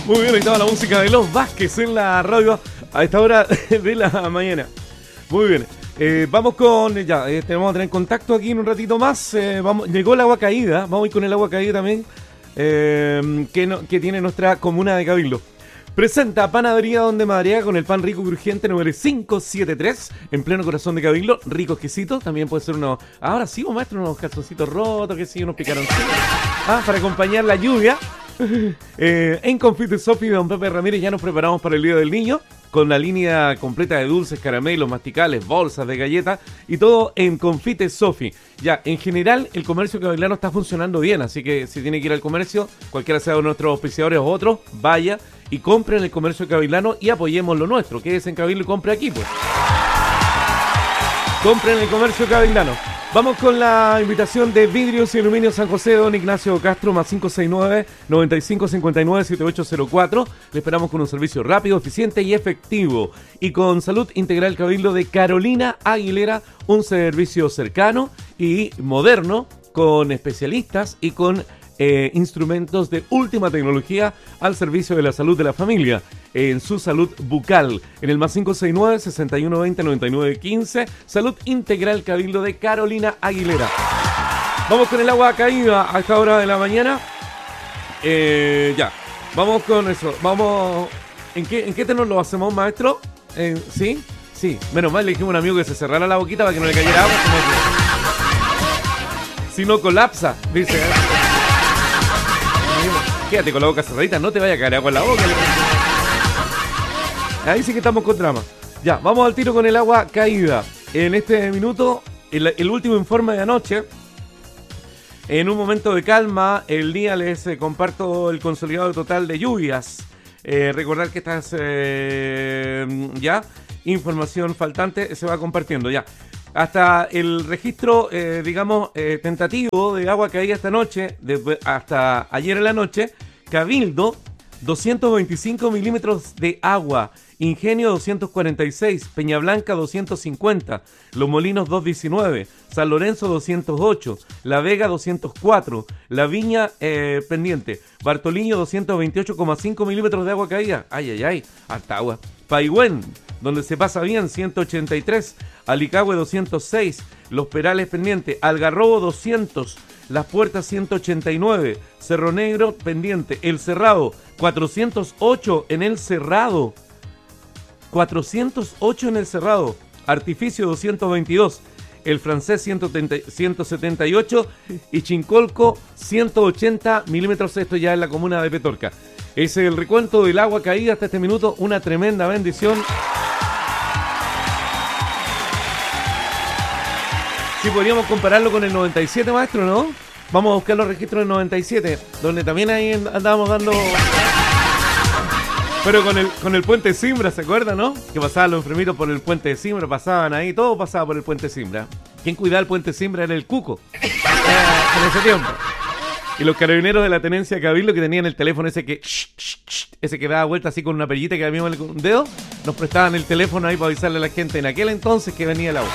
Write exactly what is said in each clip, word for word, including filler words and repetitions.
Muy bien, ahí estaba la música de Los Vázquez en la radio a esta hora de la mañana. Muy bien, eh, vamos con, ya, eh, vamos a tener contacto aquí en un ratito más. Eh, vamos, llegó el agua caída, vamos a ir con el agua caída también, eh, que, no, que tiene nuestra comuna de Cabildo. Presenta Panadería Donde Madariaga con el pan rico y crujiente número quinientos setenta y tres en pleno corazón de Cabildo, rico, exquisito. También puede ser unos, ahora sí, maestro, unos calzoncitos rotos, que sí, unos picaroncitos. Ah, para acompañar la lluvia. eh, en Confite Sofi de Don Pepe Ramírez ya nos preparamos para el Día del Niño, con la línea completa de dulces, caramelos, masticales, bolsas de galletas y todo en Confite Sofi. Ya, en general el comercio cabilano está funcionando bien, así que si tiene que ir al comercio, cualquiera sea de nuestros auspiciadores o otros, vaya y compre en el comercio cabilano y apoyemos lo nuestro. Quédese en Cabildo y compre aquí, pues. Compre en el comercio cabilano. Vamos con la invitación de Vidrios y Aluminio San José, don Ignacio Castro, más cinco seis nueve, nueve cinco cinco nueve, siete ocho cero cuatro. Le esperamos con un servicio rápido, eficiente y efectivo. Y con Salud Integral Cabildo de Carolina Aguilera, un servicio cercano y moderno, con especialistas y con eh, instrumentos de última tecnología al servicio de la salud de la familia. En su salud bucal, en el más cinco seis nueve, seis uno dos cero, nueve nueve uno cinco, Salud Integral Cabildo de Carolina Aguilera. Vamos con el agua caída a esta hora de la mañana. Eh, ya, vamos con eso. Vamos. ¿En qué, en qué tenor lo hacemos, maestro? Eh, ¿Sí? Sí. Menos mal le dijimos a un amigo que se cerrara la boquita para que no le cayera agua. Si no colapsa, dice. Quédate con la boca cerradita, no te vaya a caer agua en la boca. Ahí sí que estamos con drama. Ya, vamos al tiro con el agua caída. En este minuto, el, el último informe de anoche. En un momento de calma, el día les eh, comparto el consolidado total de lluvias. Eh, recordar que estas eh, ya, información faltante se va compartiendo ya. Hasta el registro, eh, digamos, eh, tentativo de agua caída esta noche, de, hasta ayer en la noche, Cabildo, doscientos veinticinco milímetros de agua. Ingenio doscientos cuarenta y seis, Peña Blanca doscientos cincuenta, Los Molinos doscientos diecinueve, San Lorenzo doscientos ocho, La Vega doscientos cuatro, La Viña eh, pendiente, Bartoliño doscientos veintiocho coma cinco milímetros de agua caída. Ay, ay, ay, harta agua. Paigüén, donde se pasa bien, ciento ochenta y tres, Alicagüe doscientos seis, Los Perales pendiente, Algarrobo doscientos, Las Puertas ciento ochenta y nueve, Cerro Negro pendiente, El Cerrado cuatrocientos ocho en El Cerrado. cuatrocientos ocho en El Cerrado, Artificio doscientos veintidós, El Francés ciento setenta y ocho y Chincolco ciento ochenta milímetros, esto ya en la comuna de Petorca. Es el recuento del agua caída hasta este minuto, una tremenda bendición. Sí, podríamos compararlo con el noventa y siete, maestro, ¿no? Vamos a buscar los registros del noventa y siete, donde también ahí andábamos dando... Pero con el con el puente Simbra, ¿se acuerdan, no? Que pasaban los enfermitos por el puente de Simbra, pasaban ahí, todo pasaba por el puente Simbra. Quien cuidaba el puente Simbra era el Cuco, eh, en ese tiempo. Y los carabineros de la tenencia Cabildo, que tenían el teléfono ese que ese que daba vuelta así con una perillita que había con un dedo, nos prestaban el teléfono ahí para avisarle a la gente en aquel entonces que venía el agua.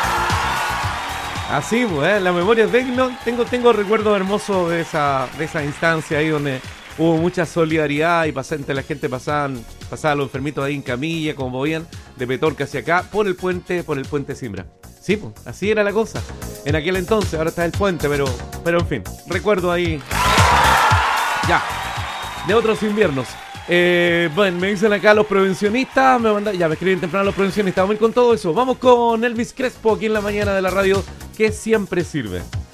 Así, pues, ¿eh? La memoria de no, tengo tengo recuerdos hermosos de esa de esa instancia ahí donde hubo mucha solidaridad y pasante, la gente pasaban, pasaban los enfermitos ahí en camilla, como movían de Petorca hacia acá, por el puente, por el puente Simbra. Sí, pues, así era la cosa. En aquel entonces, ahora está el puente, pero, pero en fin, recuerdo ahí. Ya, de otros inviernos. Eh, bueno, me dicen acá los prevencionistas, me mandan, ya me escriben temprano los prevencionistas, vamos a ir con todo eso. Vamos con Elvis Crespo aquí en la mañana de la radio, que siempre sirve.